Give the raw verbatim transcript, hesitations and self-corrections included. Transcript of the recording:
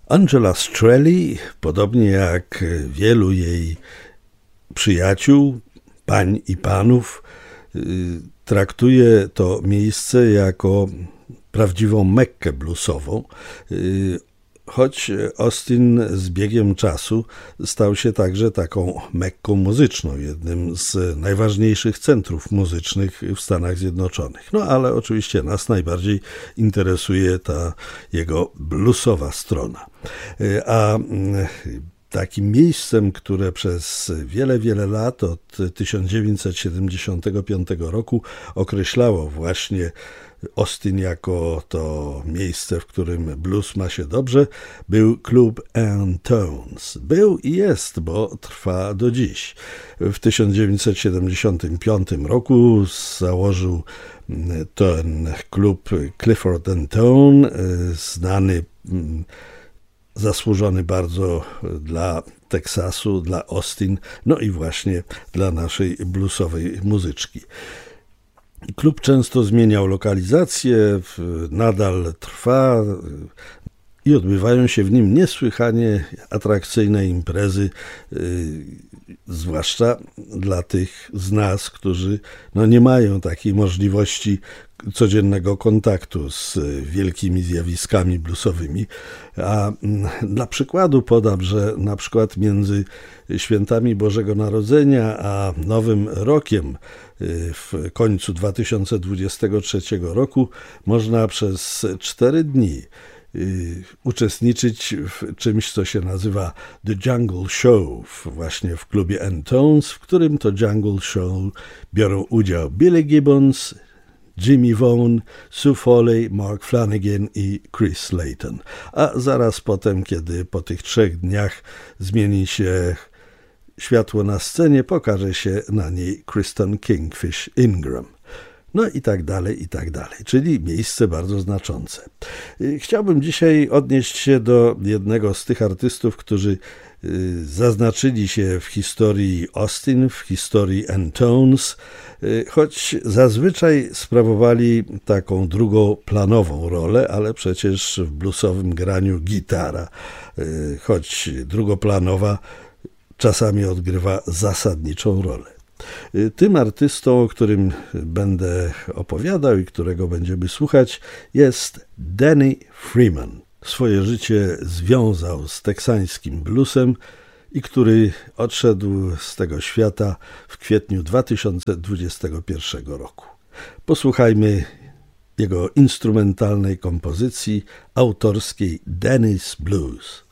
Angela Strelly, podobnie jak wielu jej przyjaciół, pań i panów, traktuje to miejsce jako prawdziwą Mekkę bluesową, choć Austin z biegiem czasu stał się także taką Mekką muzyczną, jednym z najważniejszych centrów muzycznych w Stanach Zjednoczonych. No ale oczywiście nas najbardziej interesuje ta jego bluesowa strona. A takim miejscem, które przez wiele, wiele lat, od tysiąc dziewięćset siedemdziesiątego piątego roku określało właśnie Austin jako to miejsce, w którym blues ma się dobrze, był klub N-Tones. Był i jest, bo trwa do dziś. W tysiąc dziewięćset siedemdziesiątym piątym roku założył ten klub Clifford and Tone, znany, zasłużony bardzo dla Teksasu, dla Austin, no i właśnie dla naszej bluesowej muzyczki. Klub często zmieniał lokalizację, nadal trwa i odbywają się w nim niesłychanie atrakcyjne imprezy, zwłaszcza dla tych z nas, którzy no nie mają takiej możliwości codziennego kontaktu z wielkimi zjawiskami bluesowymi. A dla przykładu podam, że na przykład między świętami Bożego Narodzenia a Nowym Rokiem w końcu dwa tysiące dwudziestego trzeciego roku można przez cztery dni uczestniczyć w czymś, co się nazywa The Jungle Show, właśnie w klubie N-Tones, w którym to Jungle Show biorą udział Billy Gibbons, Jimmy Vaughan, Sue Foley, Mark Flanagan i Chris Slayton. A zaraz potem, kiedy po tych trzech dniach zmieni się światło na scenie, pokaże się na niej Kristen Kingfish Ingram. No i tak dalej, i tak dalej. Czyli miejsce bardzo znaczące. Chciałbym dzisiaj odnieść się do jednego z tych artystów, którzy zaznaczyli się w historii Austin, w historii N-Tones, choć zazwyczaj sprawowali taką drugoplanową rolę, ale przecież w bluesowym graniu gitara, choć drugoplanowa, czasami odgrywa zasadniczą rolę. Tym artystą, o którym będę opowiadał i którego będziemy słuchać, jest Danny Freeman. Swoje życie związał z teksańskim bluesem i który odszedł z tego świata w kwietniu dwa tysiące dwudziestego pierwszego roku. Posłuchajmy jego instrumentalnej kompozycji autorskiej Danny's Blues.